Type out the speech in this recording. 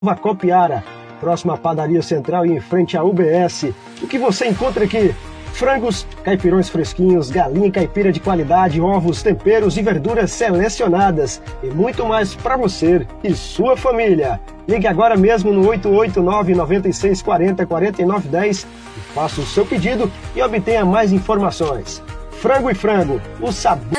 Nova Copiara, próxima à Padaria Central e em frente à UBS. O que você encontra aqui? Frangos, caipirões fresquinhos, galinha caipira de qualidade, ovos, temperos e verduras selecionadas e muito mais para você e sua família. Ligue agora mesmo no 889-9640-4910 e faça o seu pedido e obtenha mais informações. Frango e Frango, o sabor...